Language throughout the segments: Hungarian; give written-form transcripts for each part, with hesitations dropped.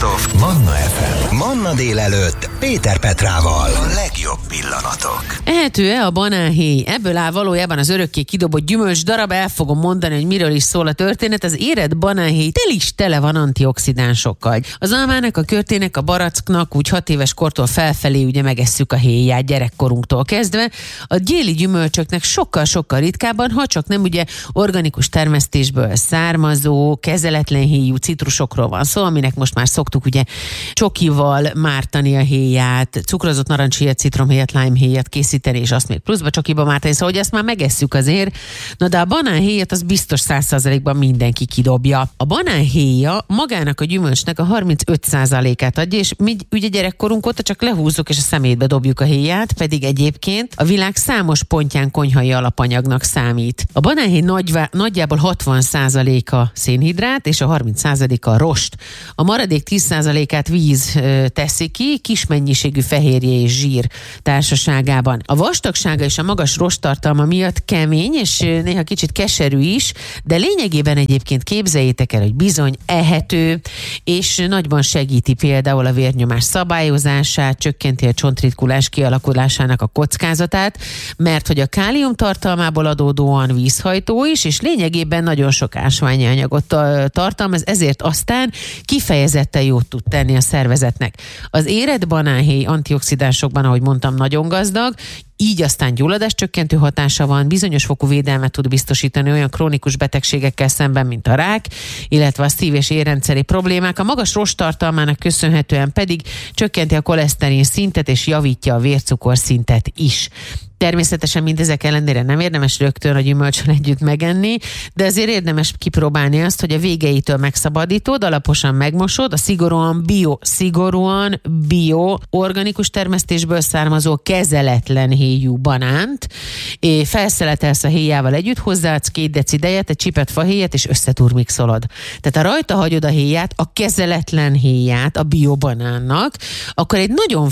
Best of Manna FM. Manna délelőtt Péter Petrával. A legjobb pillanatok. Ehető-e a banánhéj? Ebből áll valójában az örökké kidobott gyümölcs darab. El fogom mondani, hogy miről is szól a történet. Az érett banánhéj tele van antioxidánsokkal. Az almának, a körtének, a baracknak úgy 6 éves kortól felfelé ugye megesszük a héját gyerekkorunktól kezdve. A gyéli gyümölcsöknek sokkal-sokkal ritkábban, ha csak nem ugye organikus termesztésből származó, kezeletlen héjú citrusokról van szó, aminek most már szoktuk ugye csokival mártani a héját, cukrozott narancshéjat, citromhéjat, limehéjat készíteni, és azt még pluszba csokiba mártani, szóval hogy ezt már megesszük azért. Na de a banánhéjat az biztos 100%-ban mindenki kidobja. A banánhéja magának a gyümölcsnek a 35%-át adja, és mi ugye gyerekkorunk óta csak lehúzzuk és a szemétbe dobjuk a héját, pedig egyébként a világ számos pontján konyhai alapanyagnak számít. A banánhéj nagyjából 60%-a szénhidrát, és a 30%-a rost. A maradék 10%-át víz teszi ki, kis mennyiségű fehérje és zsír társaságában. A vastagsága és a magas rosttartalma miatt kemény, és néha kicsit keserű is, de lényegében egyébként képzeljétek el, hogy bizony ehető, és nagyban segíti például a vérnyomás szabályozását, csökkenti a csontritkulás kialakulásának a kockázatát, mert hogy a kálium tartalmából adódóan vízhajtó is, és lényegében nagyon sok ásványi anyagot tartalmaz, ezért aztán kifejezetten jót tud tenni a szervezetnek. Az érett banánhéj antioxidánsokban, ahogy mondtam, nagyon gazdag, így aztán gyulladáscsökkentő hatása van, bizonyos fokú védelmet tud biztosítani olyan krónikus betegségekkel szemben, mint a rák, illetve a szív- és érrendszeri problémák. A magas rosttartalmának köszönhetően pedig csökkenti a koleszterin szintet és javítja a vércukorszintet is. Természetesen mindezek ellenére nem érdemes rögtön a gyümölcsön együtt megenni, de azért érdemes kipróbálni azt, hogy a végeitől megszabadítod, alaposan megmosod, a szigorúan bio, organikus termesztésből származó kezeletlen héjú banánt, felszeletelsz a héjával együtt, hozzáadsz 2 deci dejet, egy csipet fahéjat, és összeturmixolod. Tehát ha rajta hagyod a héját, a kezeletlen héját a biobanánnak, akkor egy nagyon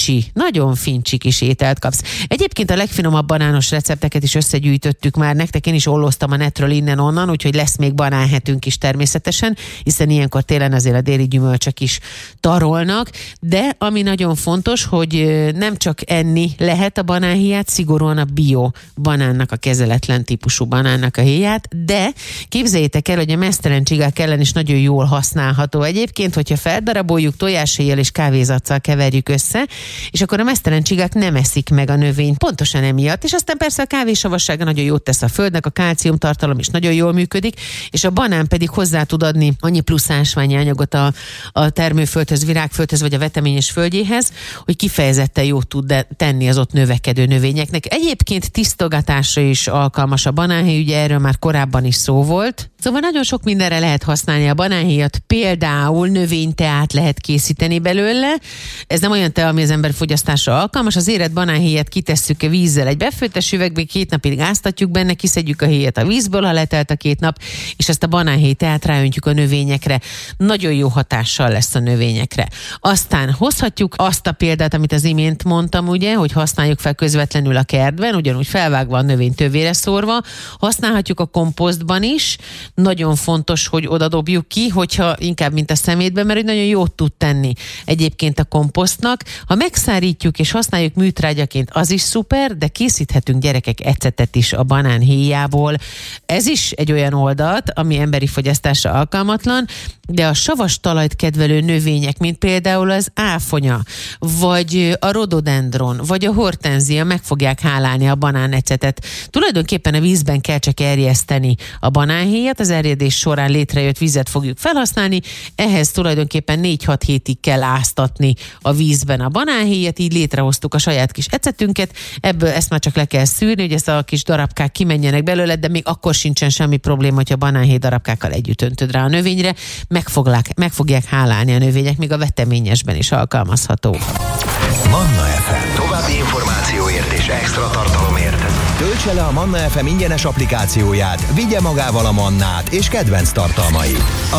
fincsi kis ételt kapsz. Egyébként a legfinomabb banános recepteket is összegyűjtöttük már nektek, én is olloztam a netről innen-onnan, úgyhogy lesz még banánhetünk is természetesen, hiszen ilyenkor télen azért a déli gyümölcsök is tarolnak, de ami nagyon fontos, hogy nem csak enni lehet a banánhéját, szigorúan a bio banánnak, a kezeletlen típusú banánnak a héját, de képzeljétek el, hogy a meztelen csigák ellen is nagyon jól használható egyébként, hogyha feldaraboljuk, tojáshéjjel és kávézaccal keverjük össze, és akkor a meztelen csigák nem eszik meg a növényt, pontosan emiatt, és aztán persze a kávésavassága nagyon jót tesz a földnek, a kálciumtartalom is nagyon jól működik, és a banán pedig hozzá tud adni annyi plusz ásványi anyagot a termőföldhöz, virágföldhöz, vagy a veteményes földjéhez, hogy kifejezetten jót tud tenni az ott növekedő növényeknek. Egyébként tisztogatásra is alkalmas a banánhéj, ugye erről már korábban is szó volt. Szóval nagyon sok mindenre lehet használni a banánhéjat, például növényteát lehet készíteni belőle. Ez nem olyan tea, ami az ember fogyasztásra alkalmas. Az érett banánhéjat kitesszük a vízzel egy befőttes üvegbe, 2 napig áztatjuk benne, kiszedjük a héjat a vízből, ha letelt a 2 nap, és ezt a banánhéj teát ráöntjük a növényekre. Nagyon jó hatással lesz a növényekre. Aztán hozhatjuk azt a példát, amit az imént mondtam, ugye, hogy használjuk fel közvetlenül a kertben, ugyanúgy felvágva a növény tövére szórva, használhatjuk a komposztban is. Nagyon fontos, hogy oda dobjuk ki, hogyha inkább mint a szemétbe, mert nagyon jót tud tenni egyébként a komposztnak. Ha megszárítjuk és használjuk műtrágyaként, az is szuper, de készíthetünk gyerekek ecetet is a banánhéjából. Ez is egy olyan oldalt, ami emberi fogyasztásra alkalmatlan, de a savas talajt kedvelő növények, mint például az áfonya, vagy a rododendron, vagy a hortenzia meg fogják hálálni a banánecetet. Tulajdonképpen a vízben kell csak erjeszteni a banánhéjat, az erjedés során létrejött vizet fogjuk felhasználni, ehhez tulajdonképpen 4-6 hétig kell áztatni a vízben a banánhéjat, így létrehoztuk a saját kis ecetünket, ebből ezt már csak le kell szűrni, hogy ezt a kis darabkák kimenjenek belőle, de még akkor sincsen semmi probléma, hogyha banánhéj darabkákkal együtt öntöd rá a növényre, meg fogják hálálni a növények, még a veteményesben is alkalmazható. Manna FM. További információért és extra tartalomért töltse le a Manna FM ingyenes applikációját, vigye magával a mannát és kedvenc tartalmait. A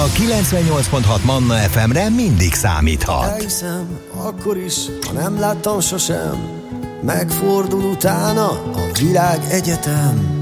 98.6 Manna FM-re mindig számíthat. Elhiszem, akkor is, ha nem láttam sosem, megfordul utána a világ egyetem.